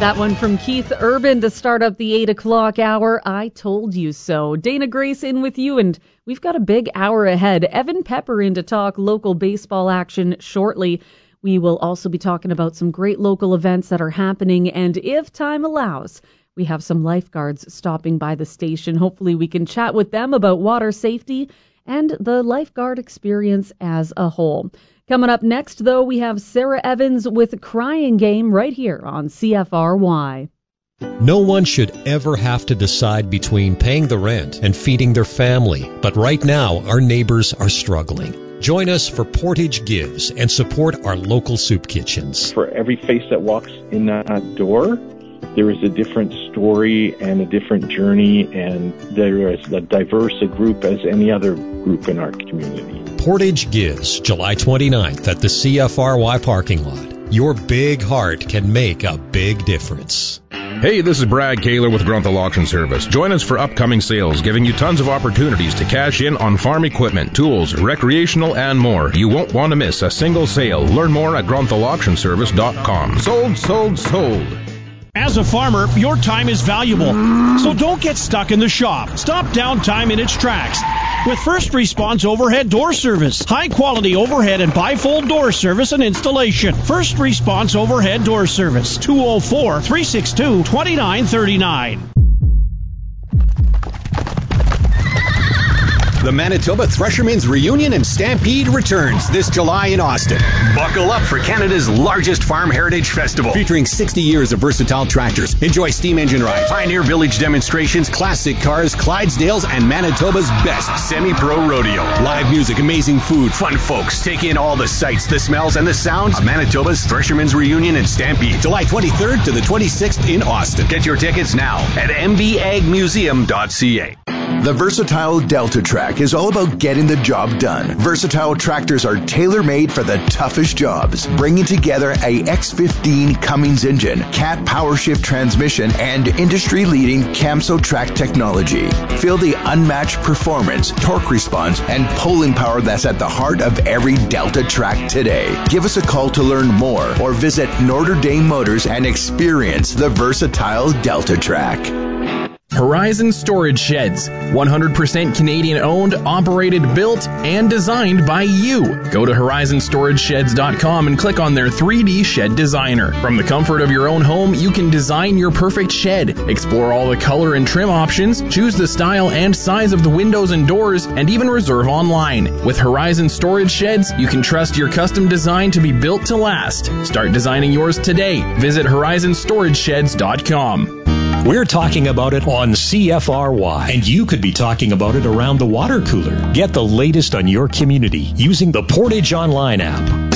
That one from Keith Urban to start up the 8 o'clock hour. I told you so. Dana Grace in with you, and we've got a big hour ahead. Evan Pepper in to talk local baseball action shortly. We will also be talking about some great local events that are happening, and if time allows, we have some lifeguards stopping by the station. Hopefully we can chat with them about water safety and the lifeguard experience as a whole. Coming up next, though, we have Sarah Evans with Crying Game right here on CFRY. No one should ever have to decide between paying the rent and feeding their family. But right now, our neighbors are struggling. Join us for Portage Gives and support our local soup kitchens. For every face that walks in that door, there is a different story and a different journey, and there is as diverse a group as any other group in our community. Portage Gives, July 29th at the CFRY parking lot. Your big heart can make a big difference. Hey, this is Brad Kaler with Grunthal Auction Service. Join us for upcoming sales, giving you tons of opportunities to cash in on farm equipment, tools, recreational, and more. You won't want to miss a single sale. Learn more at grunthauctionservice.com. Sold, sold, sold. As a farmer, your time is valuable, so don't get stuck in the shop. Stop downtime in its tracks with First Response Overhead Door Service. High-quality overhead and bifold door service and installation. First Response Overhead Door Service, 204-362-2939. The Manitoba Threshermen's Reunion and Stampede returns this July in Austin. Buckle up for Canada's largest farm heritage festival. Featuring 60 years of versatile tractors. Enjoy steam engine rides, Pioneer Village demonstrations, classic cars, Clydesdales, and Manitoba's best semi-pro rodeo. Live music, amazing food, fun folks. Take in all the sights, the smells, and the sounds of Manitoba's Threshermen's Reunion and Stampede. July 23rd to the 26th in Austin. Get your tickets now at mbagmuseum.ca. The Versatile Delta Track is all about getting the job done. Versatile tractors are tailor-made for the toughest jobs, bringing together a X15 Cummins engine, Cat PowerShift transmission, and industry-leading Camso track technology. Feel the unmatched performance, torque response, and pulling power that's at the heart of every Delta track today. Give us a call to learn more or visit Notre Dame Motors and experience the Versatile Delta Track. Horizon Storage Sheds, 100% Canadian owned, operated, built, and designed by you. Go to horizonstoragesheds.com and click on their 3D shed designer. From the comfort of your own home, you can design your perfect shed. Explore all the color and trim options, choose the style and size of the windows and doors, and even reserve online. With Horizon Storage Sheds, you can trust your custom design to be built to last. Start designing yours today. Visit horizonstoragesheds.com. We're talking about it on CFRY, and you could be talking about it around the water cooler. Get the latest on your community using the Portage Online app.